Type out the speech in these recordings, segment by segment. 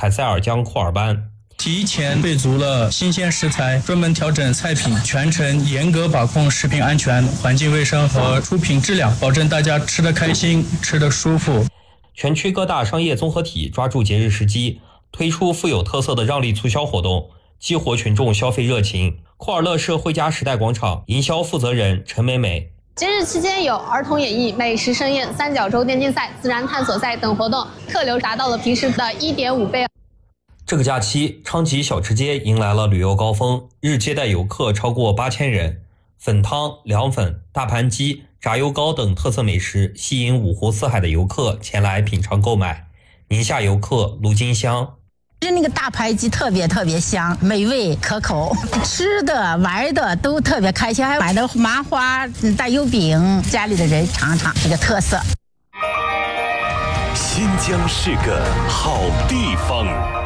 采塞尔江库尔班。 提前备足了新鲜食材，专门调整菜品，全程严格把控食品安全、环境卫生和出品质量，保证大家吃得开心、吃得舒服。 全区各大商业综合体抓住节日时机，推出富有特色的让利促销活动，激活群众消费热情。库尔勒市汇家时代广场营销负责人陈美美： 节日期间有儿童演艺、美食盛宴、三角洲电竞赛、自然探索赛等活动，客流达到了平时的1.5倍。 这个假期，昌吉小吃街迎来了旅游高峰，日接待游客超过8000人。粉汤、凉粉、大盘鸡、炸油糕等特色美食吸引五湖四海的游客前来品尝购买。宁夏游客卢金香： 那个大排鸡特别香，美味可口，吃的玩的都特别开心，还买的麻花大油饼，家里的人尝尝这个特色。 新疆是个好地方。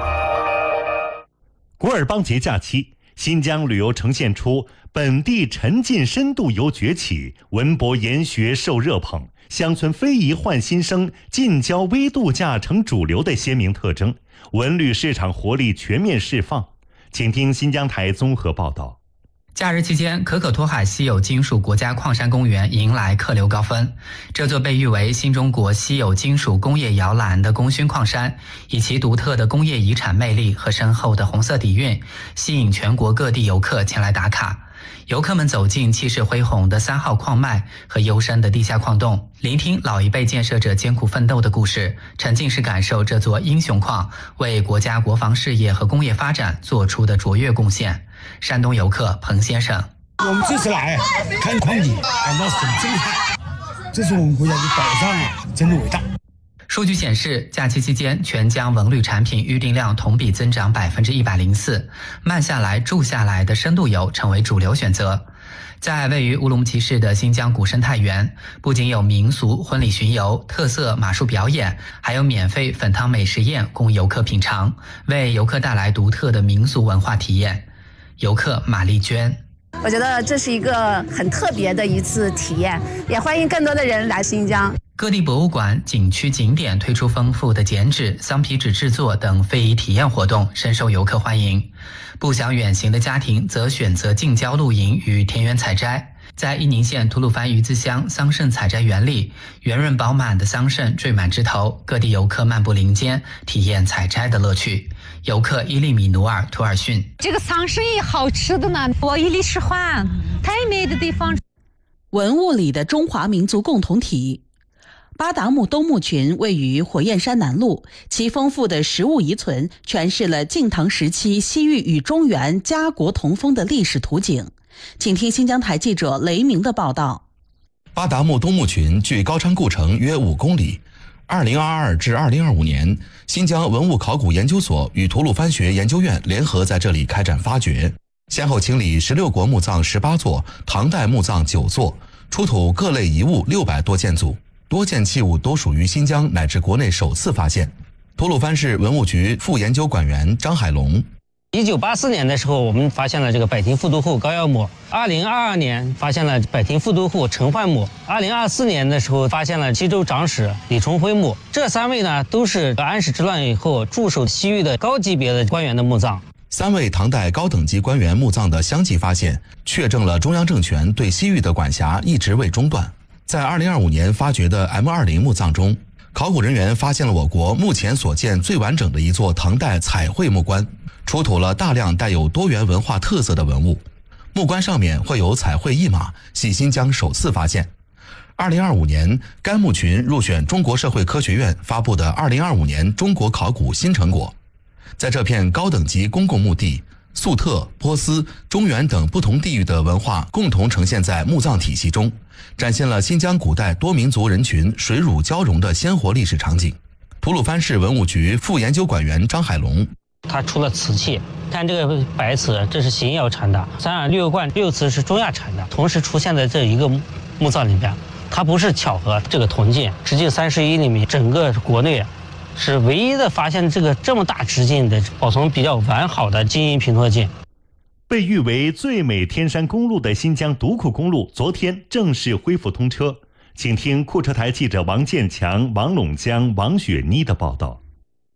古尔邦节假期，新疆旅游呈现出本地沉浸深度游崛起，文博研学受热捧，乡村非遗焕新生，近郊微度假成主流的鲜明特征，文旅市场活力全面释放。请听新疆台综合报道。 假日期间，可可托海稀有金属国家矿山公园迎来客流高峰。这座被誉为新中国稀有金属工业摇篮的功勋矿山，以其独特的工业遗产魅力和深厚的红色底蕴，吸引全国各地游客前来打卡。游客们走进气势恢宏的3号矿脉和幽深的地下矿洞，聆听老一辈建设者艰苦奋斗的故事，沉浸式感受这座英雄矿为国家国防事业和工业发展做出的卓越贡献。山东游客彭先生： 我们这次来看矿地，感到很震撼，这是我们国家的保障啊，真的伟大。 数据显示，假期期间全疆文旅产品预订量同比增长104%，慢下来、住下来的深度游成为主流选择。在位于乌鲁木齐市的新疆古生态园，不仅有民俗婚礼巡游、特色马术表演，还有免费粉汤美食宴供游客品尝，为游客带来独特的民俗文化体验。游客马丽娟： 我觉得这是一个很特别的一次体验，也欢迎更多的人来新疆。 各地博物馆、景区景点推出丰富的剪纸、桑皮纸制作等非遗体验活动，深受游客欢迎。不想远行的家庭则选择近郊露营与田园采摘。在伊宁县吐鲁番鱼子乡桑葚采摘园里，圆润饱满的桑葚缀满枝头，各地游客漫步林间，体验采摘的乐趣。游客伊利米努尔图尔逊： 这个桑葚也好吃的呢，我一粒吃完，太美的地方。 文物里的中华民族共同体。巴达木东木群位于火焰山南麓，其丰富的食物遗存诠释了晋唐时期西域与中原家国同风的历史图景。请听新疆台记者雷鸣的报道。 巴达木东木群距高昌故城约5公里。2022至2025年，新疆文物考古研究所与吐鲁番学研究院联合在这里开展发掘，先后清理16国墓葬18座，唐代墓葬9座，出土各类遗物600多件组。多件器物都属于新疆乃至国内首次发现。吐鲁番市文物局副研究馆员张海龙 ：1984年的时候，我们发现了这个百亭副都护高要墓；2022年发现了百亭副都护陈焕墓；2024年的时候发现了西周长史李重辉墓。这3位呢，都是安史之乱以后驻守西域的高级别的官员的墓葬。 3位唐代高等级官员墓葬的相继发现，确证了中央政权对西域的管辖一直未中断。在2025年发掘的 M20 墓葬中，考古人员发现了我国目前所见最完整的一座唐代彩绘木棺，出土了大量带有多元文化特色的文物。木棺上面绘有彩绘一马，系新疆首次发现。2025年，该墓群入选中国社会科学院发布的2025年中国考古新成果。在这片高等级公共墓地，粟特、波斯、中原等不同地域的文化共同呈现在墓葬体系中，展现了新疆古代多民族人群水乳交融的鲜活历史场景。吐鲁番市文物局副研究馆员张海龙： 它出了瓷器，看这个白瓷，这是邢窑产的，326罐六瓷是中亚产的，同时出现在这一个墓葬里边，它不是巧合。这个铜镜直径31厘米，整个国内是唯一的发现这么大直径的保存比较完好的金银平托镜。 被誉为最美天山公路的新疆独库公路昨天正式恢复通车。请听库车台记者王建强、王陇江、王雪妮的报道。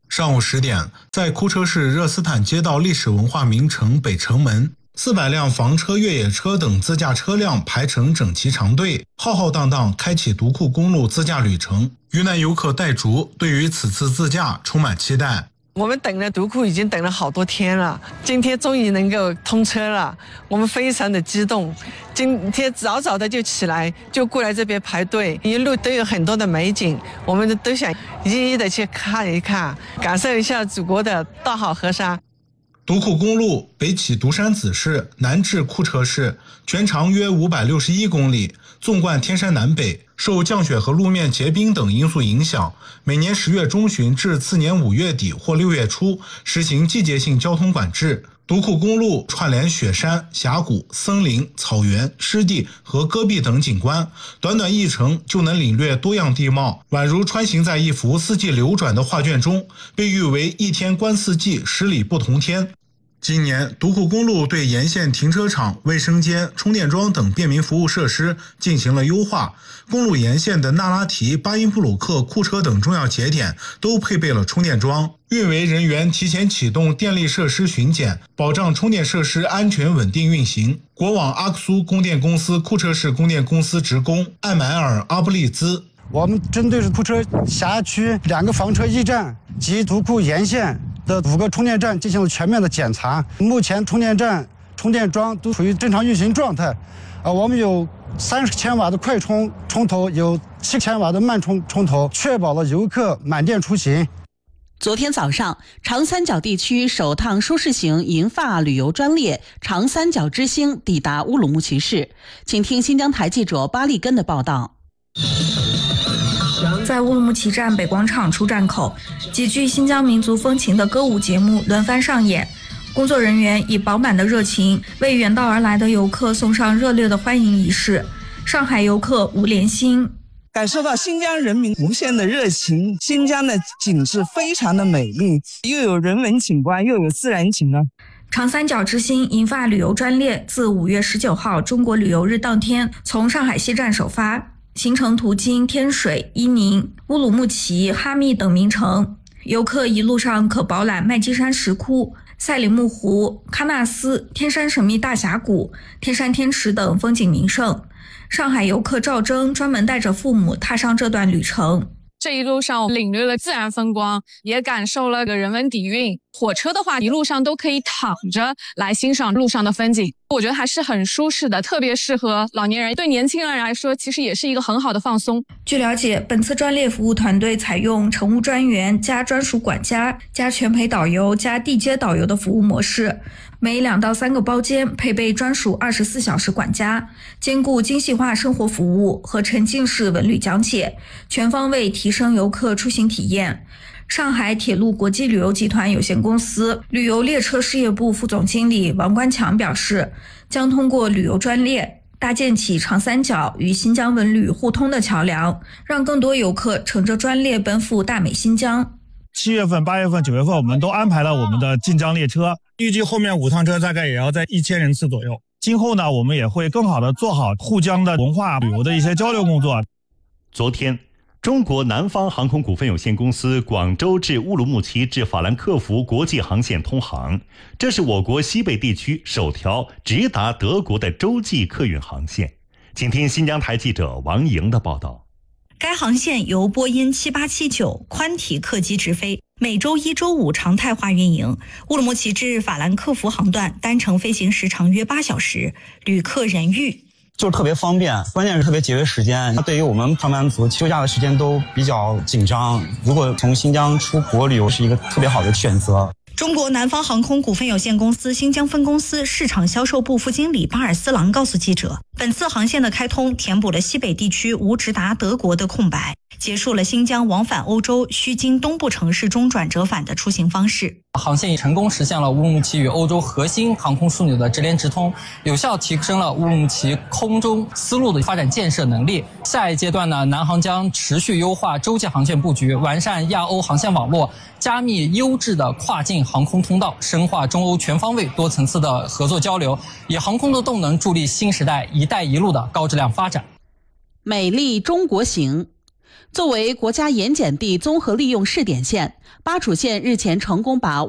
上午10点，在库车市热斯坦街道历史文化名城北城门，400辆房车、越野车等自驾车辆排成整齐长队，浩浩荡荡开启独库公路自驾旅程。云南游客戴竹对于此次自驾充满期待。 我们等了独库已经等了好多天了，今天终于能够通车了，我们非常的激动。今天早早的就起来，就过来这边排队，一路都有很多的美景，我们都想一一的去看一看，感受一下祖国的大好河山。 独库公路北起独山子市，南至库车市，全长约561公里，纵贯天山南北。受降雪和路面结冰等因素影响，每年10月中旬至次年5月底或6月初实行季节性交通管制。独库公路串联雪山、峡谷、森林、草原、湿地和戈壁等景观，短短一程就能领略多样地貌，宛如穿行在一幅四季流转的画卷中，被誉为一天观四季，10里不同天。今年，独库公路对沿线停车场、卫生间、充电桩等便民服务设施进行了优化。公路沿线的纳拉提、巴音布鲁克、库车等重要节点都配备了充电桩。运维人员提前启动电力设施巡检，保障充电设施安全稳定运行。国网阿克苏供电公司库车市供电公司职工艾买尔·阿布利兹。 我们针对库车辖区2个房车驿站及独库沿线的5个充电站进行了全面的检查，目前充电站、充电桩都处于正常运行状态。我们有30千瓦的快充充头，有7千瓦的慢充充头，确保了游客满电出行。 昨天早上，长三角地区首趟舒适型银发旅游专列长三角之星抵达乌鲁木齐市。请听新疆台记者巴利根的报道。 在乌鲁木齐站北广场出站口，极具新疆民族风情的歌舞节目轮番上演，工作人员以饱满的热情为远道而来的游客送上热烈的欢迎仪式。上海游客吴连新感受到新疆人民无限的热情，新疆的景致非常的美丽，又有人文景观，又有自然景观。 长三角之星银发旅游专列自5月19号中国旅游日当天从上海西站首发，行程途经天水、伊宁、乌鲁木齐、哈密等名城，游客一路上可饱览麦积山石窟、赛里木湖、喀纳斯、天山神秘大峡谷、天山天池等风景名胜。上海游客赵征专门带着父母踏上这段旅程。 这一路上我领略了自然风光，也感受了个人文底蕴。火车的话，一路上都可以躺着来欣赏路上的风景，我觉得还是很舒适的，特别适合老年人。对年轻人来说，其实也是一个很好的放松。 据了解，本次专列服务团队采用乘务专员加专属管家加全陪导游加地接导游的服务模式，每2到3个包间配备专属24小时管家，兼顾精细化生活服务和沉浸式文旅讲解，全方位提升游客出行体验。上海铁路国际旅游集团有限公司旅游列车事业部副总经理王冠强表示，将通过旅游专列搭建起长三角与新疆文旅互通的桥梁，让更多游客乘着专列奔赴大美新疆。 7月份、8月份、9月份我们都安排了我们的晋江列车，预计后面5趟车大概也要在1000人次左右。今后呢，我们也会更好的做好沪江的文化旅游的一些交流工作。 昨天，中国南方航空股份有限公司广州至乌鲁木齐至法兰克福国际航线通航，这是我国西北地区首条直达德国的洲际客运航线。请听新疆台记者王莹的报道。 该航线由波音7879宽体客机直飞，每周1、周5常态化运营。乌鲁木齐至法兰克福航段单程飞行时长约8小时，旅客人誉。 就是特别方便，关键是特别节约时间。对于我们上班族休假的时间都比较紧张，如果从新疆出国旅游是一个特别好的选择。 中国南方航空股份有限公司新疆分公司市场销售部副经理巴尔斯朗告诉记者，本次航线的开通填补了西北地区无直达德国的空白，结束了新疆往返欧洲需经东部城市中转折返的出行方式。 航线已成功实现了乌鲁木齐与欧洲核心航空枢纽的直联直通，有效提升了乌鲁木齐空中丝路的发展建设能力。下一阶段呢，南航将持续优化洲际航线布局，完善亚欧航线网络，加密优质的跨境航空通道，深化中欧全方位多层次的合作交流，以航空的动能助力新时代“一带一路”的高质量发展。 美丽中国行。 作为国家盐碱地综合利用试点县，巴楚县日前成功把